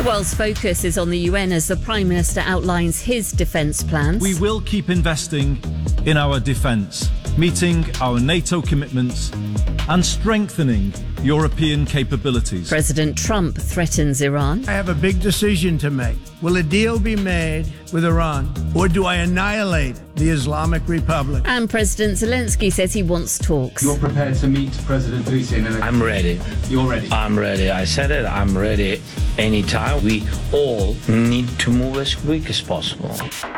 world's focus is on the UN as the Prime Minister outlines his defence plans. We will keep investing in our defence, meeting our NATO commitments and strengthening European capabilities. President Trump threatens Iran. I have a big decision to make. Will a deal be made with Iran, or do I annihilate the Islamic Republic? And President Zelensky says he wants talks. You're prepared to meet President Putin? I'm ready. You're ready? I'm ready. I said it. I'm ready anytime. We all need to move as quick as possible.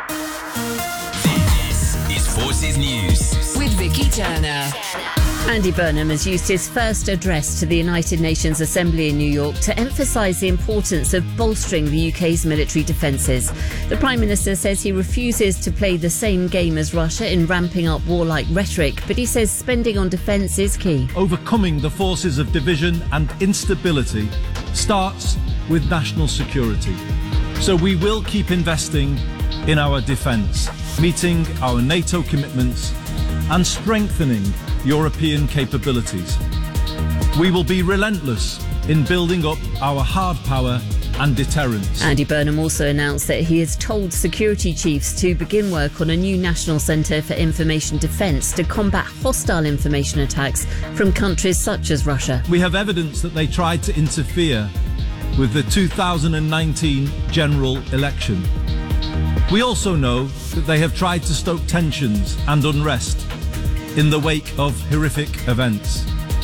This is Forces News with Vicky Turner. Andy Burnham has used his first address to the United Nations Assembly in New York to emphasise the importance of bolstering the UK's military defences. The Prime Minister says he refuses to play the same game as Russia in ramping up warlike rhetoric, but he says spending on defence is key. Overcoming the forces of division and instability starts with national security. So we will keep investing in our defence, meeting our NATO commitments and strengthening European capabilities. We will be relentless in building up our hard power and deterrence. Andy Burnham also announced that he has told security chiefs to begin work on a new national centre for information defence to combat hostile information attacks from countries such as Russia. We have evidence that they tried to interfere with the 2019 general election. We also know that they have tried to stoke tensions and unrest in the wake of horrific events.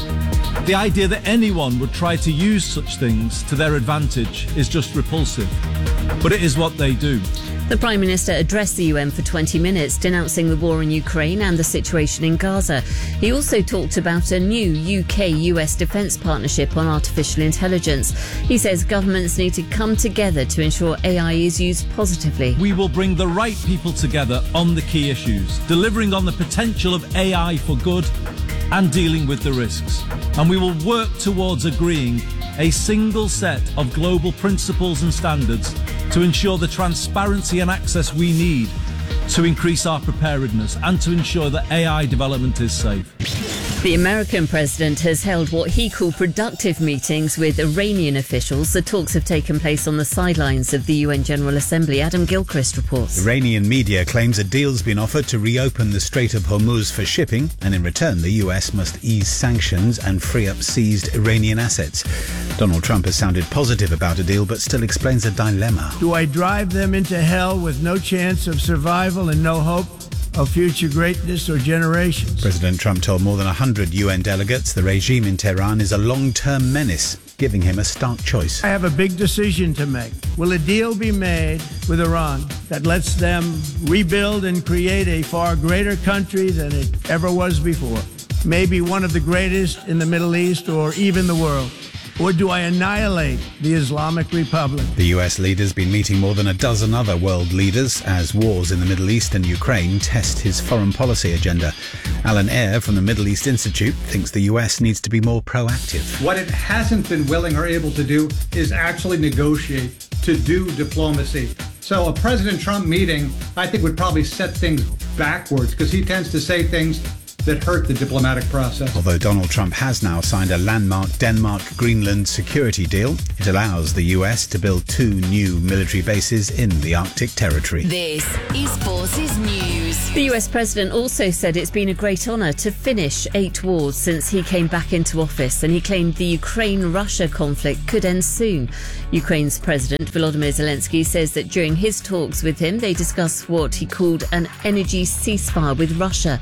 The idea that anyone would try to use such things to their advantage is just repulsive, but it is what they do. The Prime Minister addressed the UN for 20 minutes, denouncing the war in Ukraine and the situation in Gaza. He also talked about a new UK-US defence partnership on artificial intelligence. He says governments need to come together to ensure AI is used positively. We will bring the right people together on the key issues, delivering on the potential of AI for good and dealing with the risks. And we will work towards agreeing a single set of global principles and standards to ensure the transparency and access we need to increase our preparedness and to ensure that AI development is safe. The American president has held what he called productive meetings with Iranian officials. The talks have taken place on the sidelines of the UN General Assembly. Adam Gilchrist reports. Iranian media claims a deal's been offered to reopen the Strait of Hormuz for shipping, and in return the US must ease sanctions and free up seized Iranian assets. Donald Trump has sounded positive about a deal, but still explains a dilemma. Do I drive them into hell with no chance of survival and no hope of future greatness or generations? President Trump told more than 100 UN delegates the regime in Tehran is a long-term menace, giving him a stark choice. I have a big decision to make. Will a deal be made with Iran that lets them rebuild and create a far greater country than it ever was before? Maybe one of the greatest in the Middle East or even the world. Or do I annihilate the Islamic Republic? The US leader's been meeting more than a dozen other world leaders as wars in the Middle East and Ukraine test his foreign policy agenda. Alan Eyre from the Middle East Institute thinks the US needs to be more proactive. What it hasn't been willing or able to do is actually negotiate, to do diplomacy. So a President Trump meeting, I think, would probably set things backwards because he tends to say things that hurt the diplomatic process. Although Donald Trump has now signed a landmark Denmark-Greenland security deal, it allows the US to build 2 new military bases in the Arctic territory. This is Forces News. The US president also said it's been a great honour to finish 8 wars since he came back into office, and he claimed the Ukraine-Russia conflict could end soon. Ukraine's President Volodymyr Zelensky says that during his talks with him, they discussed what he called an energy ceasefire with Russia.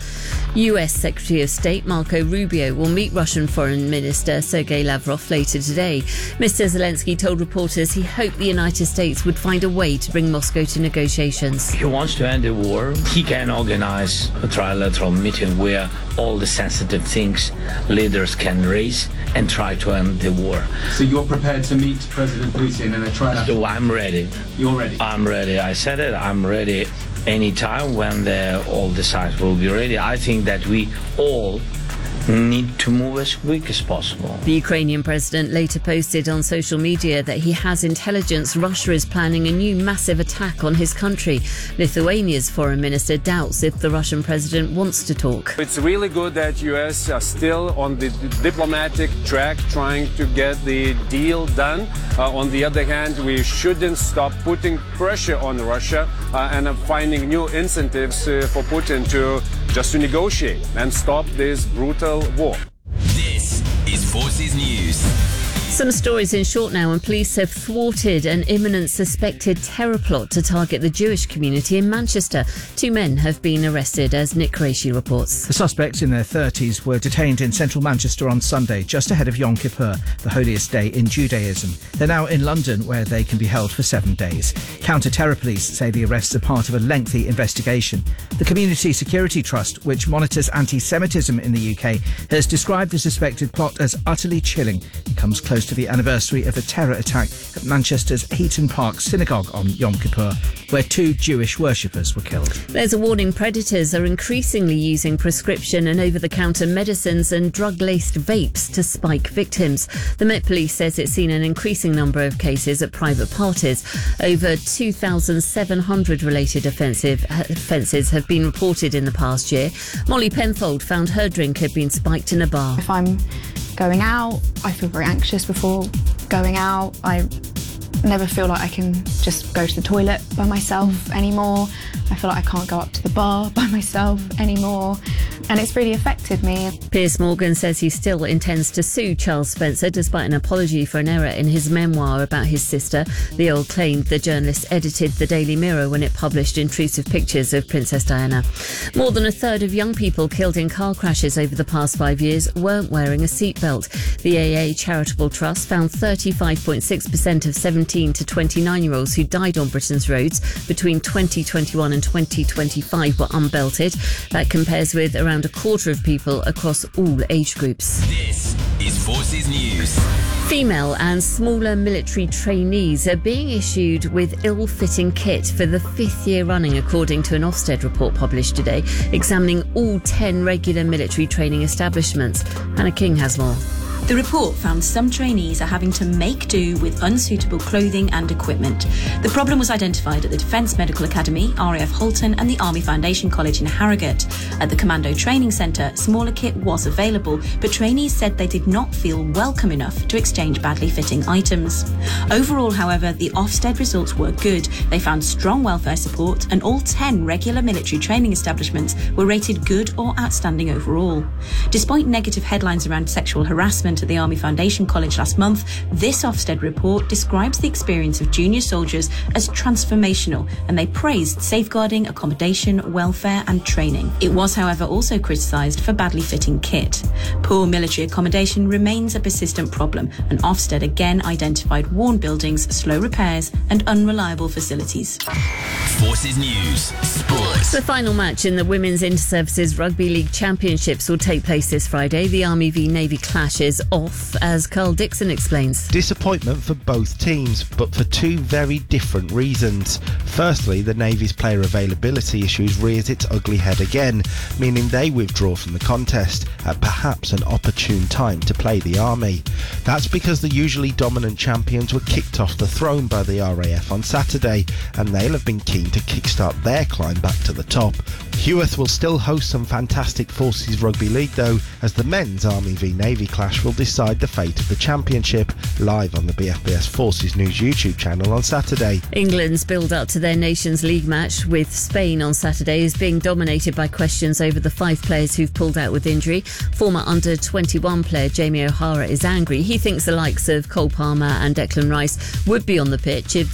US Secretary of State Marco Rubio will meet Russian Foreign Minister Sergei Lavrov later today. Mr. Zelensky told reporters he hoped the United States would find a way to bring Moscow to negotiations. He wants to end the war. He can organize a trilateral meeting where all the sensitive things leaders can raise and try to end the war. So you're prepared to meet President Putin in a trilateral? So I'm ready. You're ready? I'm ready. I said it. I'm ready anytime when all the sides will be ready. I think that we all need to move as quick as possible. The Ukrainian president later posted on social media that he has intelligence Russia is planning a new massive attack on his country. Lithuania's foreign minister doubts if the Russian president wants to talk. It's really good that US are still on the diplomatic track trying to get the deal done. On the other hand, we shouldn't stop putting pressure on Russia and finding new incentives for Putin to negotiate and stop this brutal war. This is Forces News. Some stories in short now, and police have thwarted an imminent suspected terror plot to target the Jewish community in Manchester. 2 men have been arrested, as Nick Qureshi reports. The suspects in their 30s were detained in central Manchester on Sunday, just ahead of Yom Kippur, the holiest day in Judaism. They're now in London, where they can be held for 7 days. Counter-terror police say the arrests are part of a lengthy investigation. The Community Security Trust, which monitors anti-Semitism in the UK, has described the suspected plot as utterly chilling. It comes close to the anniversary of a terror attack at Manchester's Heaton Park Synagogue on Yom Kippur, where 2 Jewish worshippers were killed. There's a warning predators are increasingly using prescription and over-the-counter medicines and drug-laced vapes to spike victims. The Met Police says it's seen an increasing number of cases at private parties. Over 2,700 related offences have been reported in the past year. Molly Penfold found her drink had been spiked in a bar. If I'm going out, I feel very anxious before going out. I never feel like I can just go to the toilet by myself anymore. I feel like I can't go up to the bar by myself anymore. And it's really affected me. Piers Morgan says he still intends to sue Charles Spencer despite an apology for an error in his memoir about his sister. The Earl claimed the journalist edited the Daily Mirror when it published intrusive pictures of Princess Diana. More than a third of young people killed in car crashes over the past 5 years weren't wearing a seatbelt. The AA Charitable Trust found 35.6% of 17 to 29-year-olds who died on Britain's roads between 2021 and 2025 were unbelted. That compares with around a quarter of people across all age groups. This is Forces News. Female and smaller military trainees are being issued with ill-fitting kit for the 5th year running, according to an Ofsted report published today, examining all 10 regular military training establishments. Hannah King has more. The report found some trainees are having to make do with unsuitable clothing and equipment. The problem was identified at the Defence Medical Academy, RAF Halton and the Army Foundation College in Harrogate. At the Commando Training Centre, smaller kit was available, but trainees said they did not feel welcome enough to exchange badly fitting items. Overall, however, the Ofsted results were good. They found strong welfare support and all 10 regular military training establishments were rated good or outstanding overall. Despite negative headlines around sexual harassment at the Army Foundation College last month, this Ofsted report describes the experience of junior soldiers as transformational, and they praised safeguarding, accommodation, welfare and training. It was, however, also criticised for badly fitting kit. Poor military accommodation remains a persistent problem, and Ofsted again identified worn buildings, slow repairs and unreliable facilities. Forces News Sports. The final match in the Women's Inter-Services Rugby League Championships will take place this Friday. The Army v Navy clash is off, as Carl Dixon explains. Disappointment for both teams, but for 2 very different reasons. Firstly, the Navy's player availability issues rears its ugly head again, meaning they withdraw from the contest at perhaps an opportune time to play the Army. That's because the usually dominant champions were kicked off the throne by the RAF on Saturday, and they'll have been keen to kickstart their climb back to the top. Heworth will still host some fantastic Forces Rugby League though, as the men's Army v Navy clash will decide the fate of the championship, live on the BFBS Forces News YouTube channel on Saturday. England's build-up to their Nations League match with Spain on Saturday is being dominated by questions over the 5 players who've pulled out with injury. Former under-21 player Jamie O'Hara is angry. He thinks the likes of Cole Palmer and Declan Rice would be on the pitch if